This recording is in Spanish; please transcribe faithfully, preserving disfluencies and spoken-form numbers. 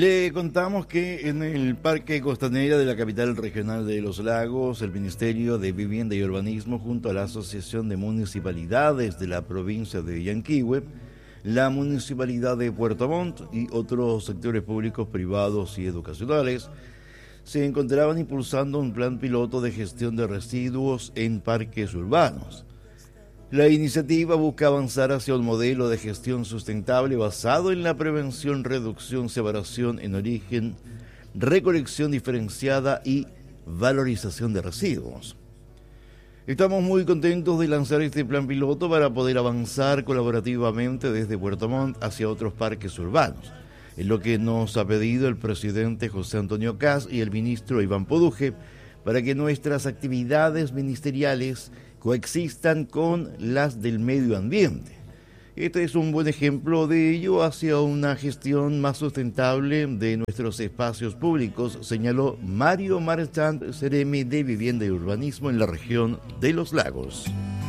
Le contamos que en el Parque Costanera de la capital regional de Los Lagos, el Ministerio de Vivienda y Urbanismo, junto a la Asociación de Municipalidades de la provincia de Yanquihue, la Municipalidad de Puerto Montt y otros sectores públicos, privados y educacionales, se encontraban impulsando un plan piloto de gestión de residuos en parques urbanos. La iniciativa busca avanzar hacia un modelo de gestión sustentable basado en la prevención, reducción, separación en origen, recolección diferenciada y valorización de residuos. Estamos muy contentos de lanzar este plan piloto para poder avanzar colaborativamente desde Puerto Montt hacia otros parques urbanos. Es lo que nos ha pedido el presidente José Antonio Kast y el ministro Iván Poduje para que nuestras actividades ministeriales coexistan con las del medio ambiente. Este es un buen ejemplo de ello hacia una gestión más sustentable de nuestros espacios públicos, señaló Mario Marchand, C R M de Vivienda y Urbanismo en la región de Los Lagos.